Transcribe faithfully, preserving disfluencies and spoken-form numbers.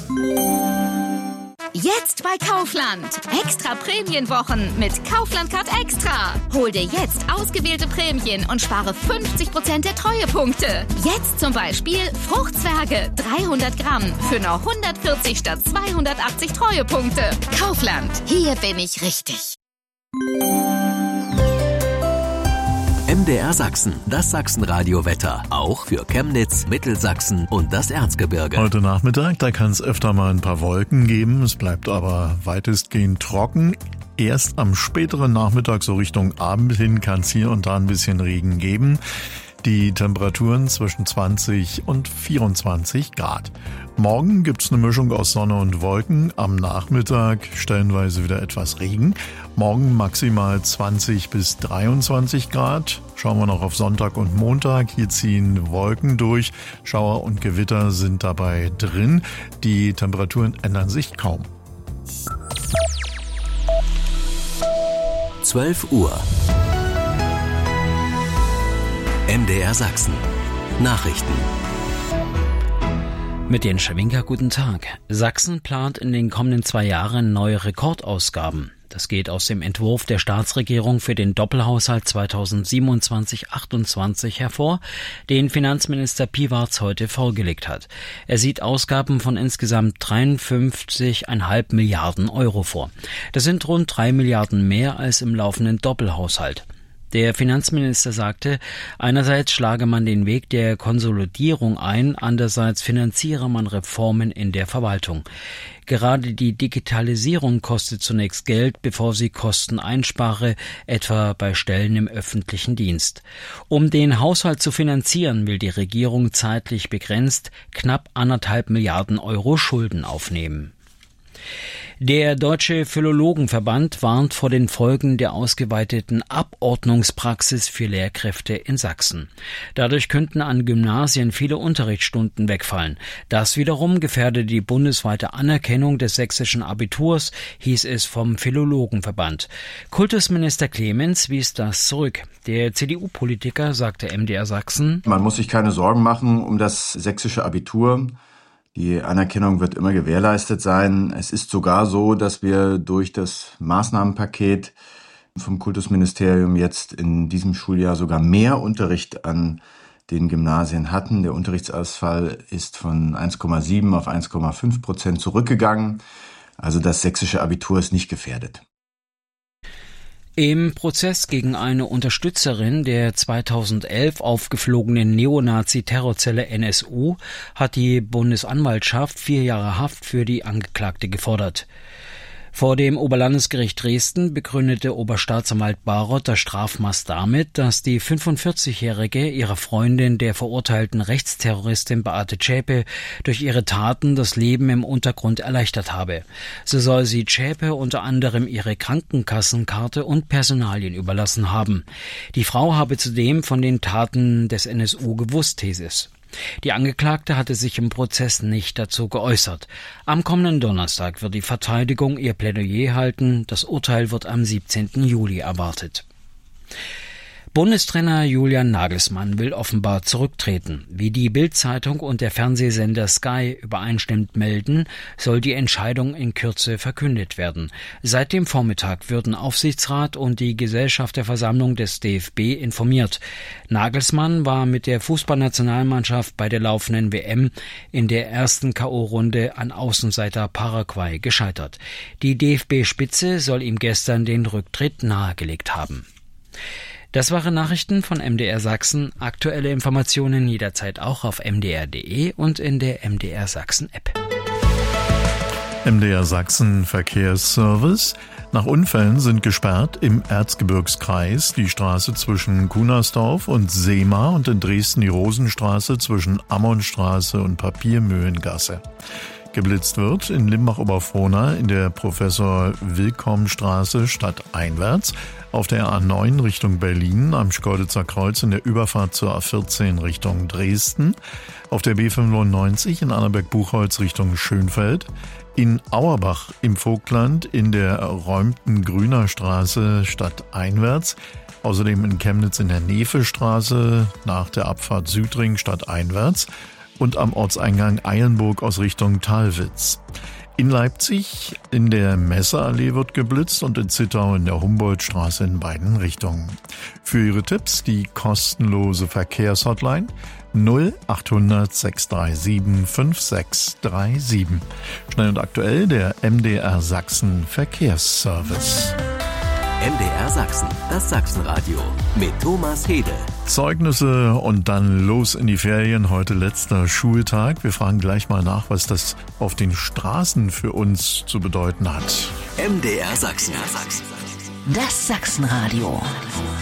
Jetzt bei Kaufland. Extra Prämienwochen mit Kaufland Card Extra. Hol dir jetzt ausgewählte Prämien und spare fünfzig Prozent der Treuepunkte. Jetzt zum Beispiel Fruchtzwerge dreihundert Gramm für nur hundertvierzig statt zweihundertachtzig Treuepunkte. Kaufland, hier bin ich richtig. M D R Sachsen, das Sachsenradio-Wetter. Auch für Chemnitz, Mittelsachsen und das Erzgebirge. Heute Nachmittag, da kann es öfter mal ein paar Wolken geben. Es bleibt aber weitestgehend trocken. Erst am späteren Nachmittag, so Richtung Abend hin, kann es hier und da ein bisschen Regen geben. Die Temperaturen zwischen zwanzig und vierundzwanzig Grad. Morgen gibt's eine Mischung aus Sonne und Wolken. Am Nachmittag stellenweise wieder etwas Regen. Morgen maximal zwanzig bis dreiundzwanzig Grad. Schauen wir noch auf Sonntag und Montag. Hier ziehen Wolken durch. Schauer und Gewitter sind dabei drin. Die Temperaturen ändern sich kaum. zwölf Uhr. M D R Sachsen. Nachrichten. Mit den Schawinker, guten Tag. Sachsen plant in den kommenden zwei Jahren neue Rekordausgaben. Das geht aus dem Entwurf der Staatsregierung für den Doppelhaushalt zweitausendsiebenundzwanzig achtundzwanzig hervor, den Finanzminister Piwarz heute vorgelegt hat. Er sieht Ausgaben von insgesamt dreiundfünfzig Komma fünf Milliarden Euro vor. Das sind rund drei Milliarden mehr als im laufenden Doppelhaushalt. Der Finanzminister sagte, einerseits schlage man den Weg der Konsolidierung ein, andererseits finanziere man Reformen in der Verwaltung. Gerade die Digitalisierung kostet zunächst Geld, bevor sie Kosten einspare, etwa bei Stellen im öffentlichen Dienst. Um den Haushalt zu finanzieren, will die Regierung zeitlich begrenzt knapp anderthalb Milliarden Euro Schulden aufnehmen. Der Deutsche Philologenverband warnt vor den Folgen der ausgeweiteten Abordnungspraxis für Lehrkräfte in Sachsen. Dadurch könnten an Gymnasien viele Unterrichtsstunden wegfallen. Das wiederum gefährde die bundesweite Anerkennung des sächsischen Abiturs, hieß es vom Philologenverband. Kultusminister Clemens wies das zurück. Der C D U-Politiker sagte M D R Sachsen: Man muss sich keine Sorgen machen um das sächsische Abitur. Die Anerkennung wird immer gewährleistet sein. Es ist sogar so, dass wir durch das Maßnahmenpaket vom Kultusministerium jetzt in diesem Schuljahr sogar mehr Unterricht an den Gymnasien hatten. Der Unterrichtsausfall ist von eins Komma sieben auf eins Komma fünf Prozent zurückgegangen. Also das sächsische Abitur ist nicht gefährdet. Im Prozess gegen eine Unterstützerin der zweitausendelf aufgeflogenen Neonazi-Terrorzelle N S U hat die Bundesanwaltschaft vier Jahre Haft für die Angeklagte gefordert. Vor dem Oberlandesgericht Dresden begründete Oberstaatsanwalt Baroth das Strafmaß damit, dass die fünfundvierzigjährige ihrer Freundin, der verurteilten Rechtsterroristin Beate Zschäpe, durch ihre Taten das Leben im Untergrund erleichtert habe. So soll sie Zschäpe unter anderem ihre Krankenkassenkarte und Personalien überlassen haben. Die Frau habe zudem von den Taten des N S U gewusst, hieß es. Die Angeklagte hatte sich im Prozess nicht dazu geäußert. Am kommenden Donnerstag wird die Verteidigung ihr Plädoyer halten. Das Urteil wird am siebzehnten Juli erwartet. Bundestrainer Julian Nagelsmann will offenbar zurücktreten. Wie die Bild-Zeitung und der Fernsehsender Sky übereinstimmend melden, soll die Entscheidung in Kürze verkündet werden. Seit dem Vormittag würden Aufsichtsrat und die Gesellschafterversammlung des D F B informiert. Nagelsmann war mit der Fußballnationalmannschaft bei der laufenden W M in der ersten K O-Runde an Außenseiter Paraguay gescheitert. Die D F B-Spitze soll ihm gestern den Rücktritt nahegelegt haben. Das waren Nachrichten von M D R Sachsen. Aktuelle Informationen jederzeit auch auf m d r punkt d e und in der M D R Sachsen App. M D R Sachsen Verkehrsservice. Nach Unfällen sind gesperrt im Erzgebirgskreis die Straße zwischen Kunersdorf und Seema und in Dresden die Rosenstraße zwischen Ammonstraße und Papiermühlengasse. Geblitzt wird in Limbach-Oberfrohna in der Professor-Willkomm-Straße stadteinwärts, auf der A neun Richtung Berlin, am Schkeuditzer Kreuz in der Überfahrt zur A vierzehn Richtung Dresden, auf der B fünfundneunzig in Annaberg-Buchholz Richtung Schönfeld, in Auerbach im Vogtland in der erräumten Grüner Straße stadteinwärts, außerdem in Chemnitz in der Nevestraße nach der Abfahrt Südring stadteinwärts, und am Ortseingang Eilenburg aus Richtung Talwitz. In Leipzig in der Messeallee wird geblitzt und in Zittau in der Humboldtstraße in beiden Richtungen. Für Ihre Tipps die kostenlose Verkehrshotline null achthundert sechs drei sieben fünf sechs drei sieben. Schnell und aktuell der M D R Sachsen Verkehrsservice. M D R Sachsen, das Sachsenradio mit Thomas Hede. Zeugnisse und dann los in die Ferien. Heute letzter Schultag. Wir fragen gleich mal nach, was das auf den Straßen für uns zu bedeuten hat. M D R Sachsen. Das Sachsenradio.